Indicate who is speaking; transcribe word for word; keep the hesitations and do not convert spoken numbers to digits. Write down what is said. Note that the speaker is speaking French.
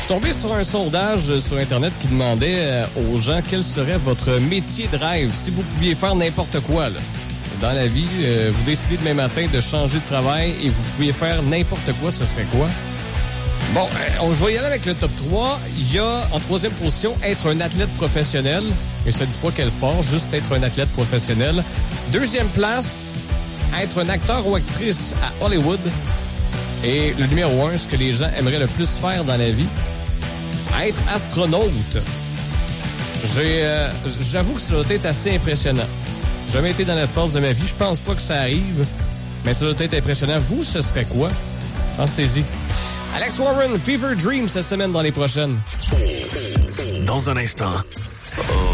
Speaker 1: suis tombé sur un sondage sur Internet qui demandait euh, aux gens quel serait votre métier de rêve si vous pouviez faire n'importe quoi, là. Dans la vie, euh, vous décidez demain matin de changer de travail et vous pouviez faire n'importe quoi, ce serait quoi? Bon, euh, on va y aller avec le top trois. Il y a, en troisième position, être un athlète professionnel. Et ça ne dit pas quel sport, juste être un athlète professionnel. Deuxième place, être un acteur ou actrice à Hollywood. Et le numéro un, ce que les gens aimeraient le plus faire dans la vie, être astronaute. J'ai, euh, j'avoue que ça doit être assez impressionnant. J'ai jamais été dans l'espace de ma vie. Je pense pas que ça arrive, mais ça doit être impressionnant. Vous, ce serait quoi? Pensez-y. Alex Warren, Fever Dream, cette semaine dans les prochaines.
Speaker 2: Dans un instant. Oh.